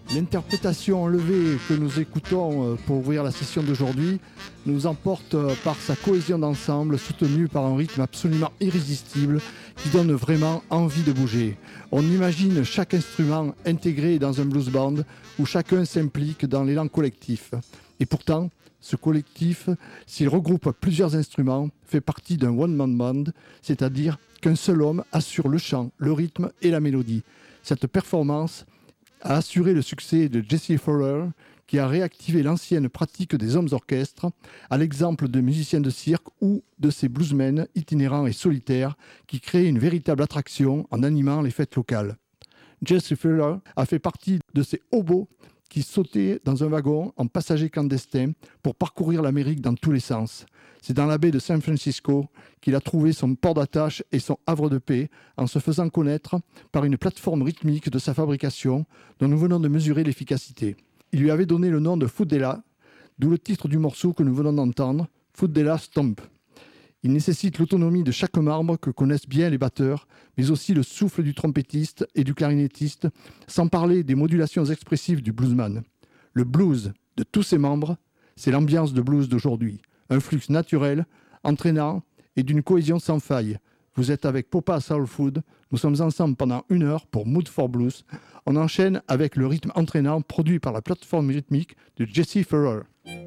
L'interprétation enlevée que nous écoutons pour ouvrir la session d'aujourd'hui nous emporte par sa cohésion d'ensemble, soutenue par un rythme absolument irrésistible qui donne vraiment envie de bouger. On imagine chaque instrument intégré dans un blues band où chacun s'implique dans l'élan collectif. Et pourtant, ce collectif, s'il regroupe plusieurs instruments, fait partie d'un one-man band, c'est-à-dire qu'un seul homme assure le chant, le rythme et la mélodie. Cette performance a assuré le succès de Jesse Fowler, qui a réactivé l'ancienne pratique des hommes orchestres, à l'exemple de musiciens de cirque ou de ces bluesmen itinérants et solitaires qui créent une véritable attraction en animant les fêtes locales. Jesse Fowler a fait partie de ces hobos qui sautaient dans un wagon en passager clandestin pour parcourir l'Amérique dans tous les sens. C'est dans la baie de San Francisco qu'il a trouvé son port d'attache et son havre de paix en se faisant connaître par une plateforme rythmique de sa fabrication dont nous venons de mesurer l'efficacité. Il lui avait donné le nom de Footdela, d'où le titre du morceau que nous venons d'entendre, Footdela Stomp. Il nécessite l'autonomie de chaque membre que connaissent bien les batteurs, mais aussi le souffle du trompettiste et du clarinettiste, sans parler des modulations expressives du bluesman. Le blues de tous ses membres, c'est l'ambiance de blues d'aujourd'hui. Un flux naturel, entraînant et d'une cohésion sans faille. Vous êtes avec Popa Soul Food, nous sommes ensemble pendant 1 heure pour Mood for Blues. On enchaîne avec le rythme entraînant produit par la plateforme rythmique de Jesse Fowler.